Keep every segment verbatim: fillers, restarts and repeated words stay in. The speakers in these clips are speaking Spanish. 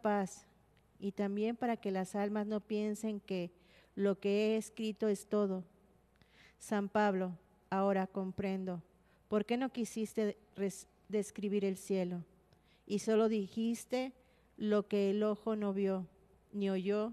paz, y también para que las almas no piensen que lo que he escrito es todo. San Pablo, ahora comprendo, ¿por qué no quisiste describir el cielo? Y solo dijiste lo que el ojo no vio, ni oyó,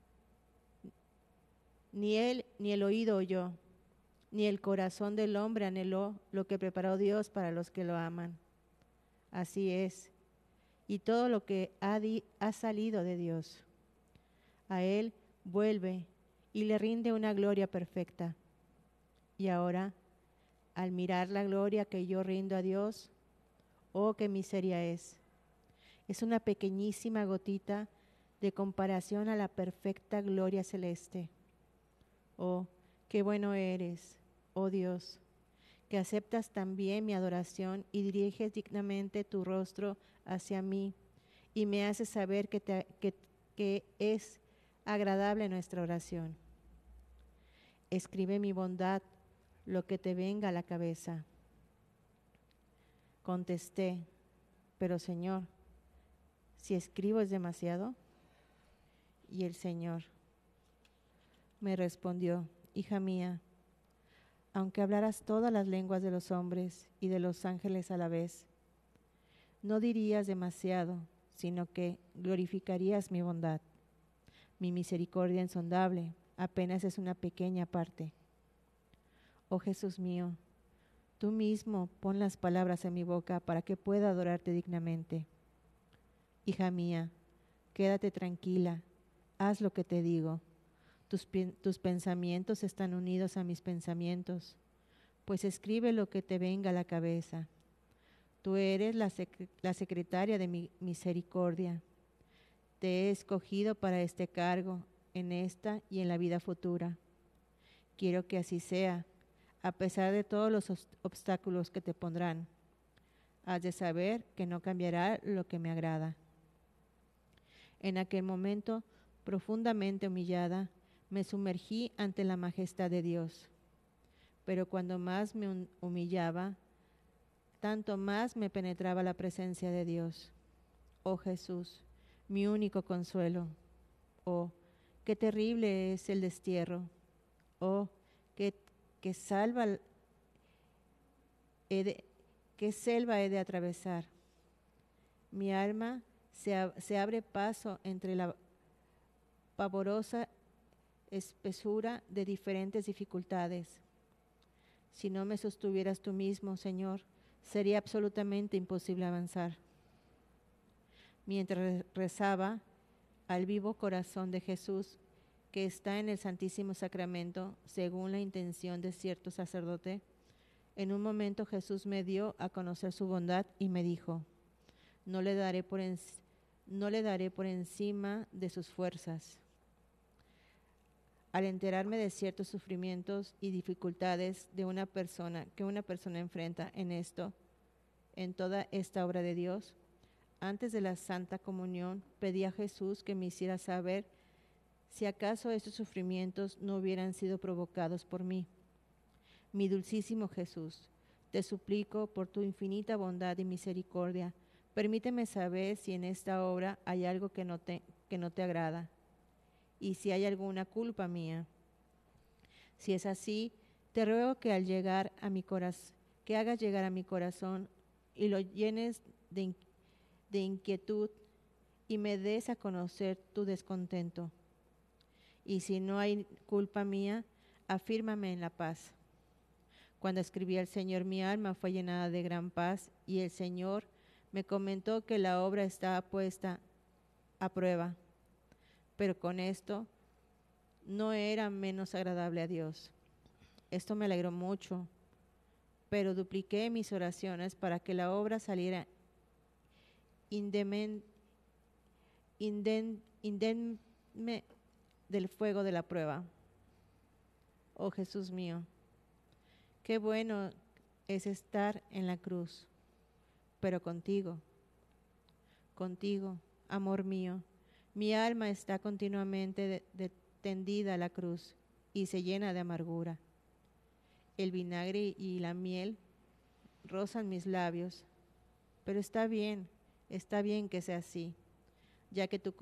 ni él, ni el oído oyó, ni el corazón del hombre anheló lo que preparó Dios para los que lo aman. Así es, y todo lo que ha, di, ha salido de Dios, a Él vuelve y le rinde una gloria perfecta. Y ahora, al mirar la gloria que yo rindo a Dios, oh, qué miseria es. Es una pequeñísima gotita de comparación a la perfecta gloria celeste. Oh, qué bueno eres, oh Dios, que aceptas también mi adoración y diriges dignamente tu rostro hacia mí y me haces saber que, te, que, que es agradable nuestra oración. Escribe mi bondad, lo que te venga a la cabeza. Contesté, pero Señor, si escribo es demasiado. Y el Señor me respondió, hija mía, aunque hablaras todas las lenguas de los hombres y de los ángeles a la vez, no dirías demasiado, sino que glorificarías mi bondad. Mi misericordia insondable apenas es una pequeña parte. Oh Jesús mío, tú mismo pon las palabras en mi boca para que pueda adorarte dignamente. Hija mía, quédate tranquila, haz lo que te digo. Tus, tus pensamientos están unidos a mis pensamientos, pues escribe lo que te venga a la cabeza. Tú eres la, sec la secretaria de mi misericordia. Te he escogido para este cargo, en esta y en la vida futura. Quiero que así sea, a pesar de todos los obstáculos que te pondrán. Has de saber que no cambiará lo que me agrada. En aquel momento, profundamente humillada, me sumergí ante la majestad de Dios. Pero cuando más me humillaba, tanto más me penetraba la presencia de Dios. Oh Jesús, mi único consuelo. Oh, qué terrible es el destierro. Oh, qué, qué, salva, he de, qué selva he de atravesar. Mi alma se, se abre paso entre la pavorosa espesura de diferentes dificultades. Si no me sostuvieras tú mismo, Señor, sería absolutamente imposible avanzar. Mientras rezaba al vivo corazón de Jesús, que está en el Santísimo Sacramento, según la intención de cierto sacerdote, en un momento Jesús me dio a conocer su bondad y me dijo, no le daré por, en, no le daré por encima de sus fuerzas. Al enterarme de ciertos sufrimientos y dificultades de una persona que una persona enfrenta en esto, en toda esta obra de Dios, antes de la Santa Comunión pedí a Jesús que me hiciera saber si acaso estos sufrimientos no hubieran sido provocados por mí. Mi dulcísimo Jesús, te suplico por tu infinita bondad y misericordia, permíteme saber si en esta obra hay algo que no te, que no te agrada y si hay alguna culpa mía. Si es así, te ruego que al llegar a mi corazón, que hagas llegar a mi corazón y lo llenes de, de inquietud y me des a conocer tu descontento. Y si no hay culpa mía, afírmame en la paz. Cuando escribí al Señor, mi alma fue llenada de gran paz y el Señor me comentó que la obra estaba puesta a prueba. Pero con esto no era menos agradable a Dios. Esto me alegró mucho, pero dupliqué mis oraciones para que la obra saliera indemne inden, inden, del fuego de la prueba. Oh Jesús mío, qué bueno es estar en la cruz, pero contigo, contigo, amor mío, mi alma está continuamente de, de, tendida a la cruz y se llena de amargura. El vinagre y la miel rozan mis labios, pero está bien, está bien que sea así. ya que tu